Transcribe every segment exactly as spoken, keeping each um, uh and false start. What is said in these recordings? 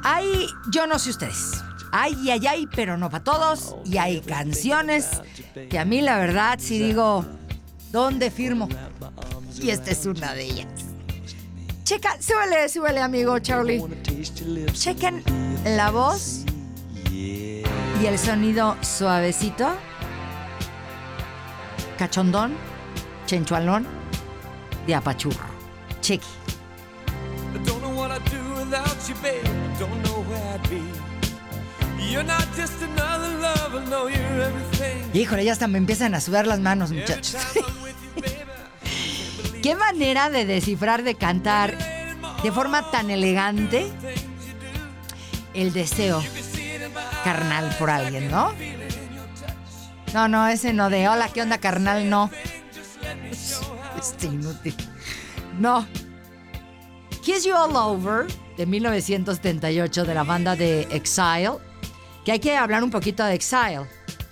Hay, yo no sé ustedes, hay y hay, hay, pero no para todos. Y hay canciones que a mí la verdad sí digo, ¿dónde firmo? Y esta es una de ellas. Checa, súbele, súbele, amigo Charlie. Chequen la voz y el sonido suavecito, cachondón, chenchualón de apachurro. Chequi. Híjole, ya hasta me empiezan a sudar las manos, muchachos. Qué manera de descifrar, de cantar de forma tan elegante el deseo carnal por alguien, ¿no? No, no, ese no de hola, ¿qué onda, carnal? No. Este inútil. No. Kiss You All Over, de mil novecientos setenta y ocho, de la banda de Exile, que hay que hablar un poquito de Exile.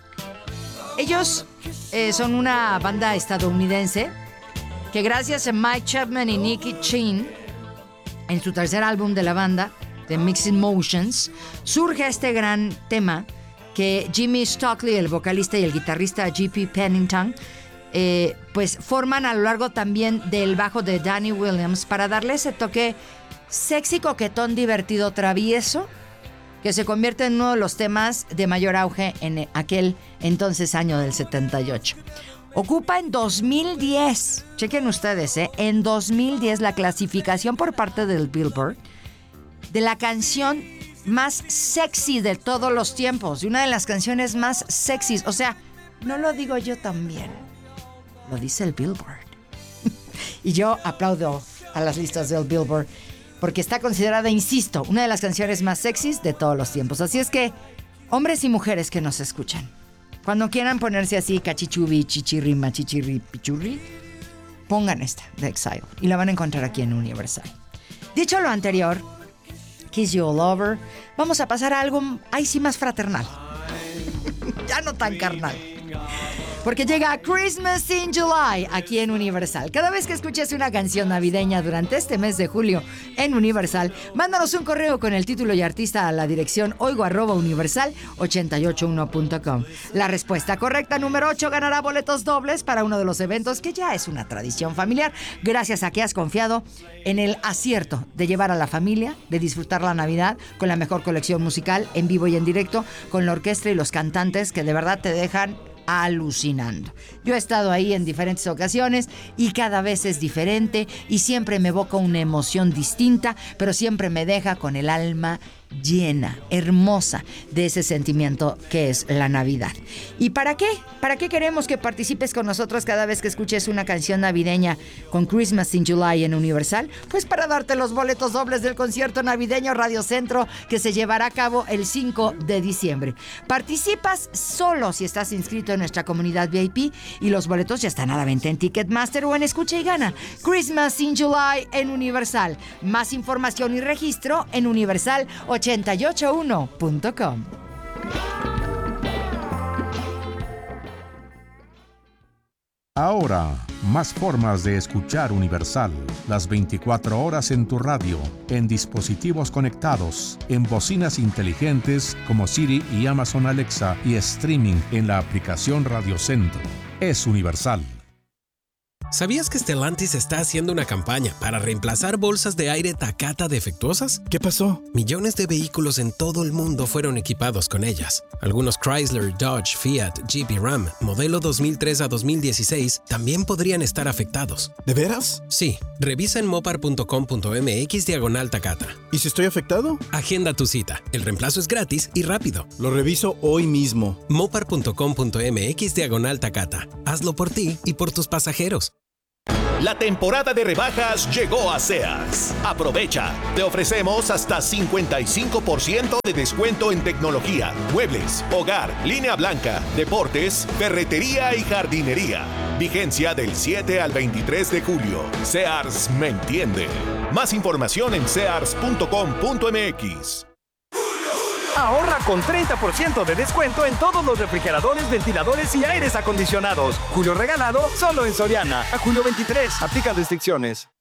Ellos eh, son una banda estadounidense que gracias a Mike Chapman y Nicky Chin, en su tercer álbum de la banda, The Mixed Motions, surge este gran tema que Jimmy Stockley, el vocalista, y el guitarrista G P Pennington, eh, pues forman a lo largo también del bajo de Danny Williams para darle ese toque sexy, coquetón, divertido, travieso, que se convierte en uno de los temas de mayor auge en aquel entonces año del setenta y ocho. Ocupa en dos mil diez, chequen ustedes, ¿eh? En dos mil diez la clasificación por parte del Billboard de la canción más sexy de todos los tiempos, de una de las canciones más sexys. O sea, no lo digo yo también, lo dice el Billboard. Y yo aplaudo a las listas del Billboard porque está considerada, insisto, una de las canciones más sexys de todos los tiempos. Así es que, hombres y mujeres que nos escuchan, cuando quieran ponerse así cachichubi, chichirri, machichirri, pichurri, pongan esta de Exile y la van a encontrar aquí en Universal. Dicho lo anterior, Kiss You All Over, vamos a pasar a algo, ahí sí, más fraternal. Ya no tan carnal. Porque llega Christmas in July aquí en Universal. Cada vez que escuches una canción navideña durante este mes de julio en Universal, mándanos un correo con el título y artista a la dirección oigo arroba universal ochenta y ocho uno punto com. La respuesta correcta, número ocho, ganará boletos dobles para uno de los eventos que ya es una tradición familiar, gracias a que has confiado en el acierto de llevar a la familia, de disfrutar la Navidad con la mejor colección musical en vivo y en directo, con la orquesta y los cantantes que de verdad te dejan alucinando. Yo he estado ahí en diferentes ocasiones y cada vez es diferente y siempre me evoca una emoción distinta, pero siempre me deja con el alma llena, hermosa de ese sentimiento que es la Navidad. ¿Y para qué? ¿Para qué queremos que participes con nosotros cada vez que escuches una canción navideña con Christmas in July en Universal? Pues para darte los boletos dobles del concierto navideño Radio Centro que se llevará a cabo el cinco de diciembre. Participas solo si estás inscrito en nuestra comunidad V I P y los boletos ya están a la venta en Ticketmaster o en Escucha y Gana. Christmas in July en Universal. Más información y registro en universal ochenta y ocho uno punto com. Ahora, más formas de escuchar Universal. Las veinticuatro horas en tu radio, en dispositivos conectados, en bocinas inteligentes como Siri y Amazon Alexa y streaming en la aplicación Radio Centro. Es Universal. ¿Sabías que Stellantis está haciendo una campaña para reemplazar bolsas de aire Takata defectuosas? ¿Qué pasó? Millones de vehículos en todo el mundo fueron equipados con ellas. Algunos Chrysler, Dodge, Fiat, Jeep y Ram, modelo dos mil tres a dos mil dieciséis, también podrían estar afectados. ¿De veras? Sí. Revisa en mopar punto com punto m x diagonal Takata. ¿Y si estoy afectado? Agenda tu cita. El reemplazo es gratis y rápido. Lo reviso hoy mismo. mopar punto com punto m x diagonal Takata. Hazlo por ti y por tus pasajeros. La temporada de rebajas llegó a Sears. Aprovecha. Te ofrecemos hasta cincuenta y cinco por ciento de descuento en tecnología, muebles, hogar, línea blanca, deportes, ferretería y jardinería. Vigencia del siete al veintitrés de julio. Sears me entiende. Más información en sears punto com punto m x. Ahorra con treinta por ciento de descuento en todos los refrigeradores, ventiladores y aires acondicionados. Julio regalado solo en Soriana. A julio veintitrés. Aplican restricciones.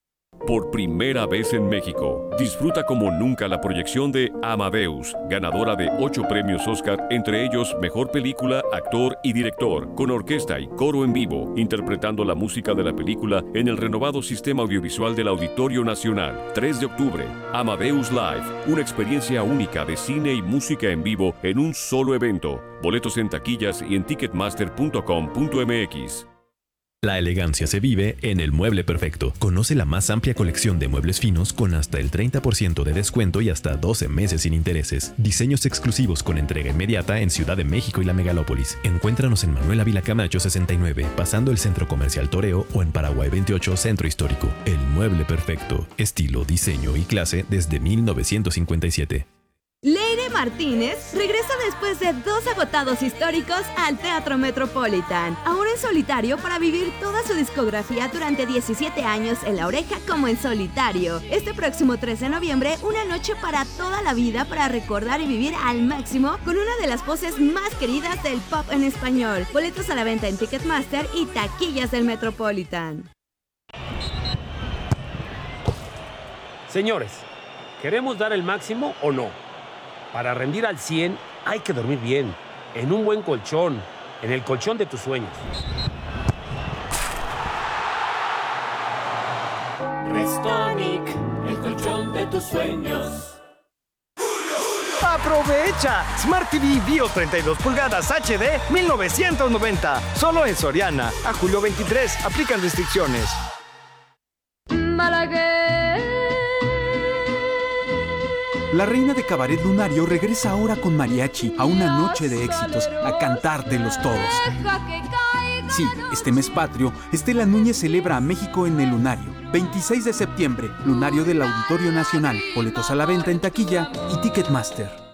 Por primera vez en México, disfruta como nunca la proyección de Amadeus, ganadora de ocho premios Oscar, entre ellos Mejor Película, Actor y Director, con orquesta y coro en vivo, interpretando la música de la película en el renovado sistema audiovisual del Auditorio Nacional. tres de octubre, Amadeus Live, una experiencia única de cine y música en vivo en un solo evento. Boletos en taquillas y en ticketmaster punto com punto m x. La elegancia se vive en El Mueble Perfecto. Conoce la más amplia colección de muebles finos con hasta el treinta por ciento de descuento y hasta doce meses sin intereses. Diseños exclusivos con entrega inmediata en Ciudad de México y la Megalópolis. Encuéntranos en Manuel Ávila Camacho sesenta y nueve, pasando el Centro Comercial Toreo, o en Paraguay veintiocho, Centro Histórico. El Mueble Perfecto. Estilo, diseño y clase desde mil novecientos cincuenta y siete. Leire Martínez regresa después de dos agotados históricos al Teatro Metropolitan, ahora en solitario para vivir toda su discografía durante diecisiete años en La Oreja como en solitario. Este próximo tres de noviembre, una noche para toda la vida para recordar y vivir al máximo con una de las voces más queridas del pop en español. Boletos a la venta en Ticketmaster y taquillas del Metropolitan. Señores, ¿queremos dar el máximo o no? Para rendir al cien hay que dormir bien, en un buen colchón, en el colchón de tus sueños. Restonic, el colchón de tus sueños. ¡Aprovecha! Smart T V Bio treinta y dos pulgadas H D mil novecientos noventa. Solo en Soriana. A julio veintitrés. Aplican restricciones. Malaguer. La reina de cabaret lunario regresa ahora con mariachi a una noche de éxitos, a cantártelos todos. Sí, este mes patrio, Estela Núñez celebra a México en el Lunario. veintiséis de septiembre, Lunario del Auditorio Nacional. Boletos a la venta en taquilla y Ticketmaster.